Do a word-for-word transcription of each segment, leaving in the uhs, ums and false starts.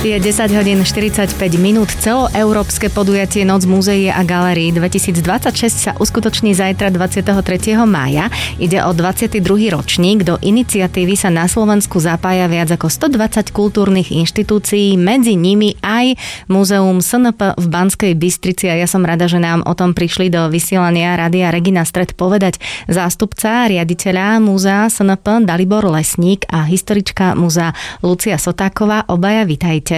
Je desať hodín štyridsaťpäť minút. Celoeurópske podujatie Noc múzeí a galérií dvetisícdvadsaťšesť sa uskutoční zajtra dvadsiateho tretieho mája. Ide o dvadsiaty druhý ročník. Do iniciatívy sa na Slovensku zapája viac ako stodvadsať kultúrnych inštitúcií, medzi nimi aj Múzeum es en pé v Banskej Bystrici. A ja som rada, že nám o tom prišli do vysielania Rádia Regina Stred povedať zástupca riaditeľa Múzea es en pé Dalibor Lesník a historička múzea Lucia Sotáková. Obaja vitajte.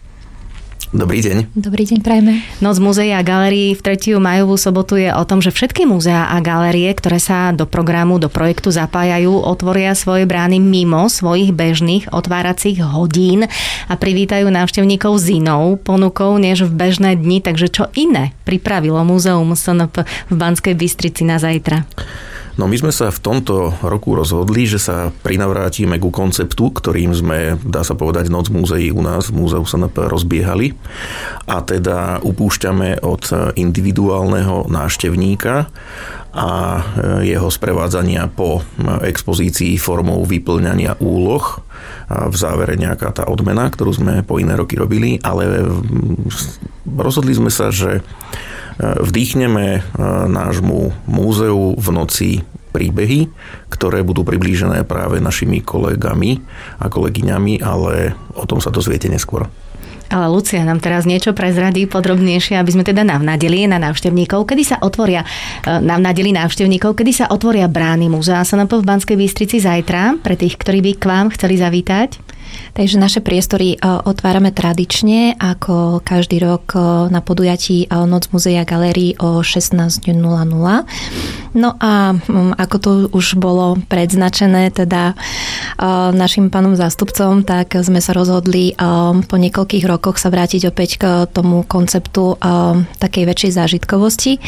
Dobrý deň. Dobrý deň, prajme. Noc múzeí a galérií v tretiu májovú sobotu je o tom, že všetky múzeá a galérie, ktoré sa do programu, do projektu zapájajú, otvoria svoje brány mimo svojich bežných otváracích hodín a privítajú návštevníkov s inou ponukou než v bežné dni. Takže čo iné pripravilo Múzeum es en pé v Banskej Bystrici na zajtra? No my sme sa v tomto roku rozhodli, že sa prinavrátime ku konceptu, ktorým sme, dá sa povedať, Noc múzeí u nás v Múzeu es en pé rozbiehali. A teda upúšťame od individuálneho návštevníka a jeho sprevádzania po expozícii formou vyplňania úloh. A v závere nejaká tá odmena, ktorú sme po iné roky robili, ale rozhodli sme sa, že vdýchneme nášmu múzeu v noci príbehy, ktoré budú priblížené práve našimi kolegami a kolegyňami, ale o tom sa dozviete neskôr. Ale Lucia nám teraz niečo prezradí podrobnejšie, aby sme teda navnadili na návštevníkov. Kedy sa otvoria, navnadili návštevníkov, kedy sa otvoria brány Múzea es en pé v Banskej Bystrici zajtra, pre tých, ktorí by k vám chceli zavítať? Takže naše priestory otvárame tradične, ako každý rok na podujatí Noc múzeí a galérií o šestnásť nula nula. No a ako to už bolo predznačené teda našim pánom zástupcom, tak sme sa rozhodli po niekoľkých rokoch sa vrátiť opäť k tomu konceptu takej väčšej zážitkovosti,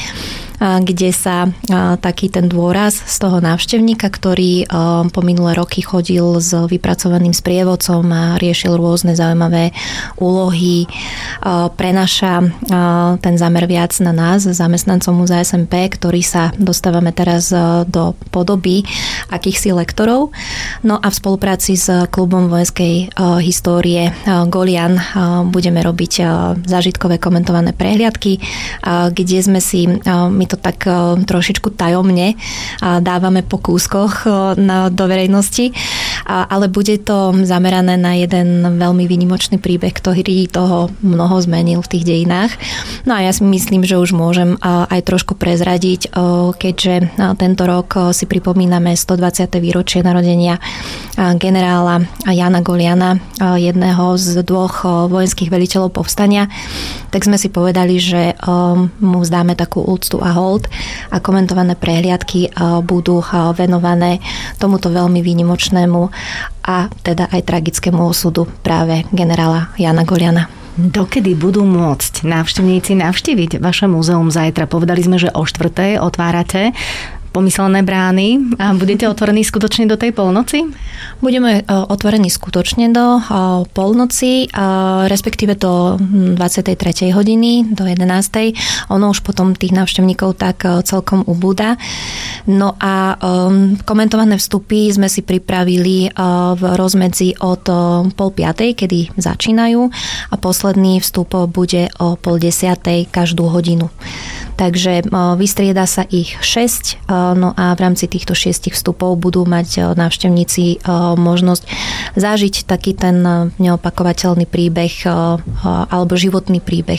kde sa taký ten dôraz z toho návštevníka, ktorý po minulé roky chodil s vypracovaným sprievodcom a riešil rôzne zaujímavé úlohy, prenáša ten zámer viac na nás, zamestnancov Múzea es en pé, ktorý sa dostávame teraz do podoby akýchsi lektorov. No a v spolupráci s klubom vojenskej histórie Golian budeme robiť zážitkové komentované prehliadky, kde sme si, my to tak trošičku tajomne dávame po kúskoch do verejnosti, ale bude to zamerané na jeden veľmi výnimočný príbeh, ktorý toho mnoho zmenil v tých dejinách. No a ja si myslím, že už môžem aj trošku prezradiť, keďže tento rok si pripomíname stodvadsiate výročie narodenia generála Jána Goliana, jedného z dvoch vojenských veliteľov povstania, tak sme si povedali, že mu vzdáme takú úctu a hold a komentované prehliadky budú venované tomuto veľmi výnimočnému a teda aj tragickému osudu práve generála Jána Goliana. Dokedy budú môcť návštevníci navštíviť vaše múzeum zajtra? Povedali sme, že o štvrtej otvárate pomyslené brány a budete otvorení skutočne do tej polnoci? Budeme otvorení skutočne do polnoci, respektíve do dvadsiatej tretej hodiny, do jedenástej. Ono už potom tých návštevníkov tak celkom ubúda. No a komentované vstupy sme si pripravili v rozmedzi od pol piatej, kedy začínajú, a posledný vstup bude o pol desiatej každú hodinu. Takže vystrieda sa ich šesť, no a v rámci týchto šiestich vstupov budú mať návštevníci možnosť zažiť taký ten neopakovateľný príbeh alebo životný príbeh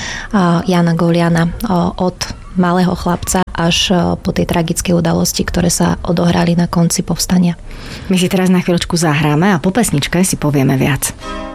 Jána Goliana od malého chlapca až po tie tragické udalosti, ktoré sa odohrali na konci povstania. My si teraz na chvíľočku zahráme a po pesničke si povieme viac.